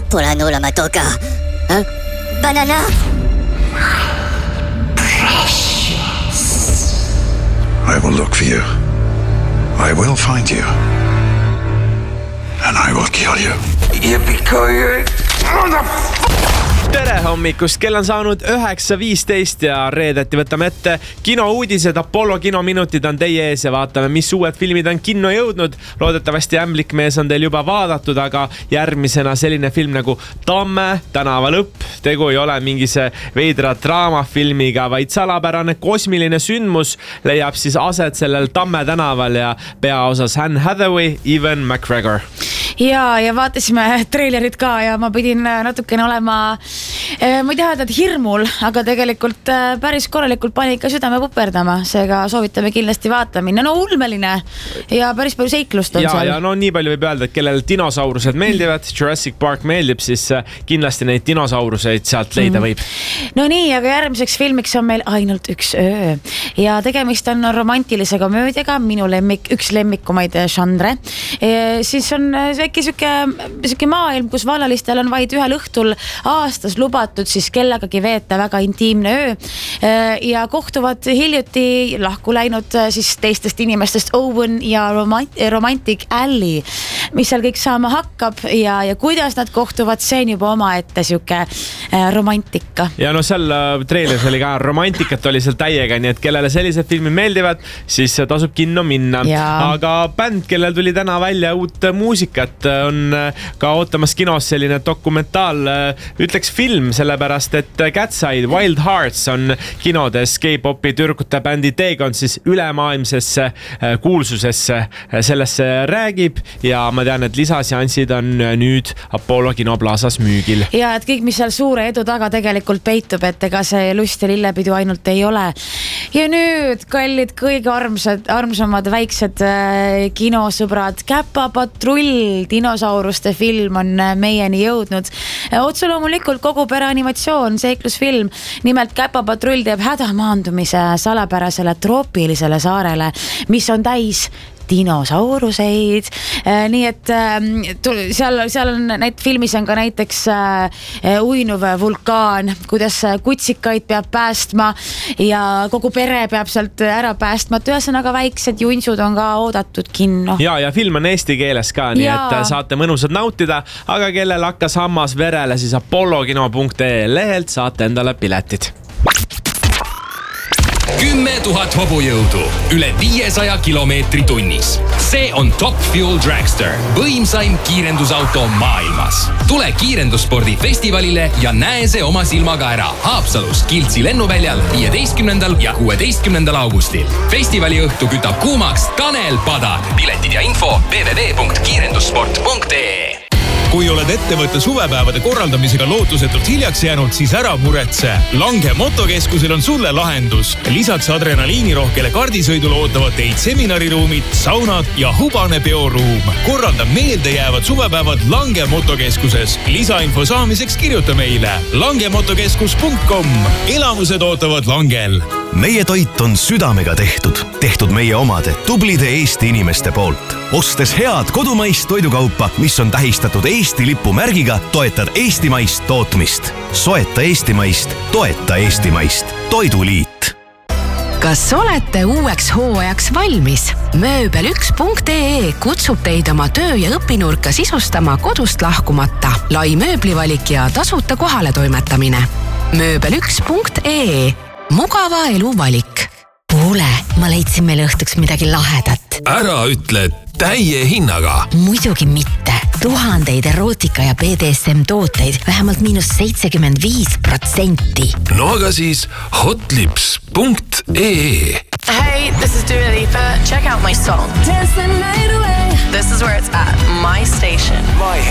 Pole nola ma toka. Banana. I will look for you. I will find you. And I will kill you. Yippee-ki-yay. Tere hommikust, kell on saanud 9.15 ja reedeti võtame ette kinouudised. Apollo kinominutid on teie ees ja vaatame, mis uued filmid on kinno jõudnud. Loodetavasti Ämblikmees on teil juba vaadatud, aga järgmisena selline film nagu Tamme tänava lõpp. Tegu ei ole mingise veidra draamafilmiga, vaid salapärane kosmiline sündmus leiab siis aset sellel Tamme tänaval ja peaosas Anne Hathaway, Ewan McGregor. Ja vaatasime trailerit ka ja ma pidin natukene olema, ma ei tea, hirmul, aga tegelikult päris korralikult pani ikka südame puperdama, seega soovitame kindlasti vaatamine. No ulmeline ja päris palju seiklust on seal. Ja no nii palju võib öelda, et kellel dinosaurused meeldivad, Jurassic Park meeldib, siis kindlasti neid dinosauruseid sealt leida võib. No nii, aga järgmiseks filmiks on meil Ainult üks öö ja tegemist on romantilise komöödiaga, minu üks lemmikumaid žanre. Siis on äkki süke maailm, kus vallalistel on vaid ühel õhtul aastas lubatud siis kellegagi veeta väga intiimne öö ja kohtuvad hiljuti lahku läinud siis teistest inimestest Owen ja romantik Allie, mis seal kõik saama hakkab ja kuidas nad kohtuvad, see on juba oma ette süke romantika. Ja no seal treileris oli ka romantikat oli seal täiega, nii et kellele sellised filmid meeldivad, siis tasub kinno minna. Aga bänd, kellel tuli täna välja uut muusikat, on ka ootamas kinos selline dokumentaal, ütleks film, sellepärast et Catside Wild Hearts on kinodes K-popi türkute bändi teekond siis ülemaailmsesse kuulsusesse sellesse räägib ja ma tean, et lisaseansid on nüüd Apollo kinoplaasas müügil. Ja et kõik, mis seal suure edu taga tegelikult peitub, et ega see lust ja lillepidu ainult ei ole. Ja nüüd, kallid, kõige armsamad väiksed kinosõbrad, Käpa patrull, dinosauruste film on meieni jõudnud. Otse loomulikult kogu pere animatsioon, seiklusfilm. Nimelt Käpa patrull teeb hädamaandumise salapärasele troopilisele saarele, mis on täis dinosauruseid. Nii et seal on filmis on ka näiteks uinuv vulkaan, kuidas kutsikaid peab päästma ja kogu pere peab sealt ära päästma. Ühesõnaga väiksed junsud on ka oodatud kinno. Ja film on eesti keeles ka, nii et saate mõnusad nautida, aga kellel hakkas hammas verele, siis apollokino.ee lehelt saate endale piletid. 10 000 hobujõudu, üle 500 kilomeetri tunnis. See on Top Fuel Dragster, võimsaim kiirendusauto maailmas. Tule kiirendusspordi festivalile ja näe see oma silmaga ära Haapsalus Kiltsi lennuväljal 15. ja 16. augustil. Festivali õhtu kütab kuumaks Tanel Padar. Piletid ja info www.kiirendussport.ee. Kui oled ettevõtte suvepäevade korraldamisega lootusetult hiljaks jäänud, siis ära muretse. Lange motokeskusel on sulle lahendus. Lisaks adrenaliinirohkele kardisõidule ootavad teid seminariruumid, saunad ja hubane peoruum. Korralda meeldejäävad suvepäevad Lange motokeskuses. Lisainfo saamiseks kirjuta meile langemotokeskus.com. Elamused ootavad Langel. Meie toit on südamega tehtud meie omade, tublide Eesti inimeste poolt. Ostes head kodumaist toidukaupa, mis on tähistatud Eesti lipu märgiga, toetad eestimaist tootmist. Soeta eestimaist, toeta eestimaist. Toiduliit. Kas olete uueks hooajaks valmis? Mööbel1.ee kutsub teid oma töö- ja õpinurka sisustama kodust lahkumata. Lai mööblivalik ja tasuta kohale toimetamine. Mööbel1.ee. Mugava elu valik. Kuule, ma leidsin meile õhtuks midagi lahedat. Ära ütle täie hinnaga. Muidugi mitte. Tuhandeid erootika ja BDSM tooteid, vähemalt -75%. No aga siis hotlips.ee. Hey, this is Dua Lipa. Check out my song. Dance the night away. This is where it's at. My station.